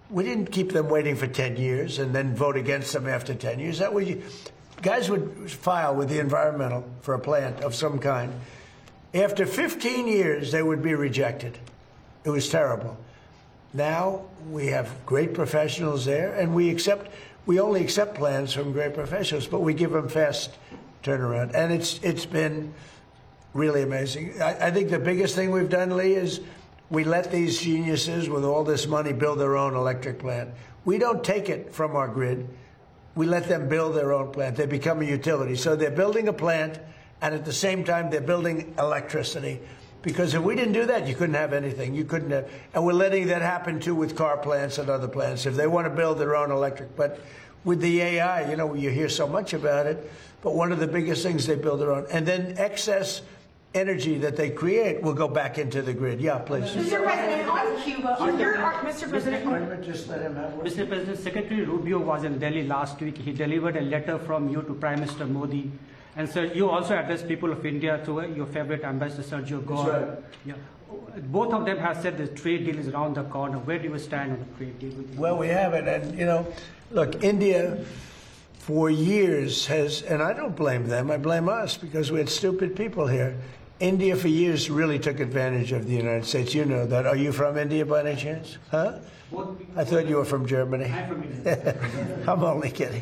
We didn't keep them waiting for 10 years and then vote against them after 10 years. That way, guys would file with the environmental for a plant of some kind. After 15 years, they would be rejected. It was terrible. Now we have great professionals there, and we only accept plans from great professionals, but we give them fast turnaround. And it's been really amazing. I think the biggest thing we've done, Lee, is we let these geniuses with all this money build their own electric plant. We don't take it from our grid. We let them build their own plant. They become a utility. So they're building a plant, and at the same time, they're building electricity. Because if we didn't do that, you couldn't have anything. You couldn't have, and we're letting that happen, too, with car plants and other plants, if they want to build their own electric. But with the AI, you hear so much about it, but one of the biggest things, they build their own. And then excess energy that they create will go back into the grid. Yeah, please. Mr. President, on Cuba, Mr. President. Just let him have one. Mr. President, Secretary Rubio was in Delhi last week. He delivered a letter from you to Prime Minister Modi. And sir, you also addressed people of India through your favorite ambassador, Sergio Gore. Right. Yeah. Both of them have said the trade deal is around the corner. Where do you stand on the trade deal? Well, we have it. And, look, India for years has, and I don't blame them, I blame us, because we had stupid people here. India for years really took advantage of the United States. You know that. Are you from India by any chance? Huh? I thought you were from Germany. I'm from India. I'm only kidding.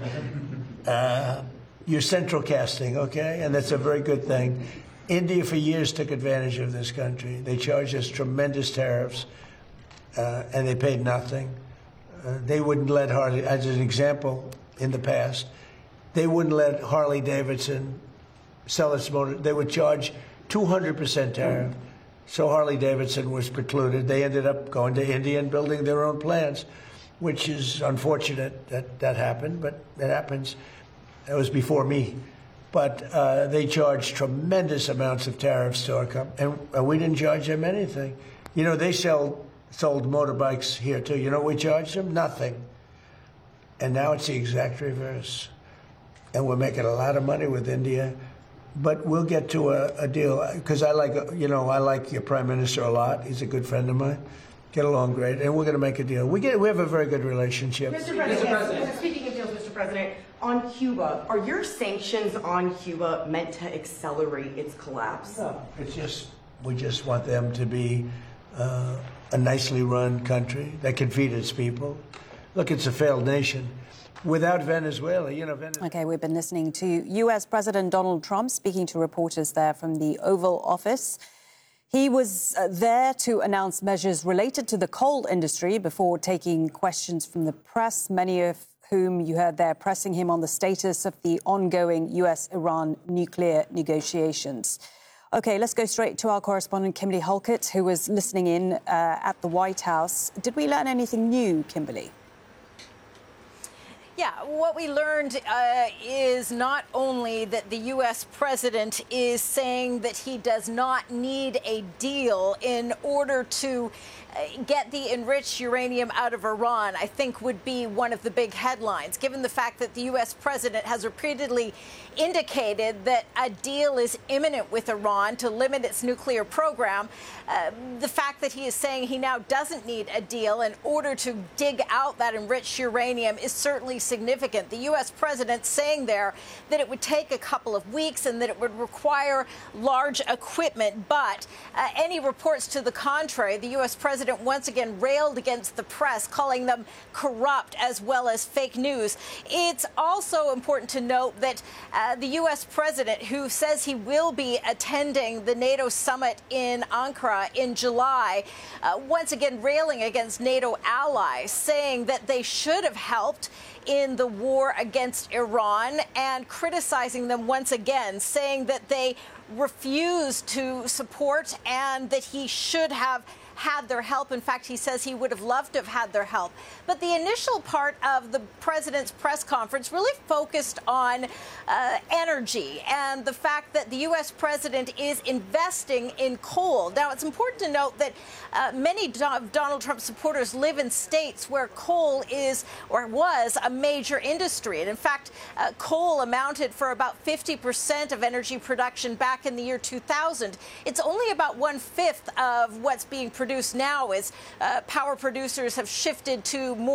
You're central casting, okay? And that's a very good thing. India for years took advantage of this country. They charged us tremendous tariffs, and they paid nothing. They wouldn't let Harley, as an example, in the past, they wouldn't let Harley Davidson sell its motor. They would charge 200% tariff. So Harley Davidson was precluded. They ended up going to India and building their own plants, which is unfortunate that that happened, but it happens. It was before me. But they charged tremendous amounts of tariffs to our company, and we didn't charge them anything. They sold motorbikes here, too. You know what we charged them? Nothing. And now it's the exact reverse. And we're making a lot of money with India. But we'll get to a deal, because I like your Prime Minister a lot. He's a good friend of mine. Get along great, and we're going to make a deal. We have a very good relationship. Mr. President, speaking of deals, Mr. President, on Cuba, are your sanctions on Cuba meant to accelerate its collapse? No, we just want them to be a nicely run country that can feed its people. Look, it's a failed nation. Without Venezuela, Venezuela. Okay, we've been listening to U.S. President Donald Trump speaking to reporters there from the Oval Office. He was there to announce measures related to the coal industry before taking questions from the press, many of whom you heard there pressing him on the status of the ongoing U.S.-Iran nuclear negotiations. OK, let's go straight to our correspondent, Kimberly Halkett, who was listening in at the White House. Did we learn anything new, Kimberly? Yeah, what we learned is not only that the U.S. president is saying that he does not need a deal in order to get the enriched uranium out of Iran, I think would be one of the big headlines, given the fact that the U.S. president has repeatedly indicated that a deal is imminent with Iran to limit its nuclear program. The fact that he is saying he now doesn't need a deal in order to dig out that enriched uranium is certainly significant. The U.S. president saying there that it would take a couple of weeks and that it would require large equipment. But any reports to the contrary, the U.S. president once again railed against the press, calling them corrupt as well as fake news. It's also important to note that the U.S. president, who says he will be attending the NATO summit in Ankara in July, once again railing against NATO allies, saying that they should have helped in the war against Iran, and criticizing them once again, saying that they refused to support and that he should have had their help. In fact, he says he would have loved to have had their help. But the initial part of the president's press conference really focused on energy and the fact that the U.S. president is investing in coal. Now, it's important to note that many Donald Trump supporters live in states where coal is or was a major industry. And in fact, coal amounted for about 50% of energy production back in the year 2000. It's only about 1/5 of what's being produced now, as power producers have shifted to more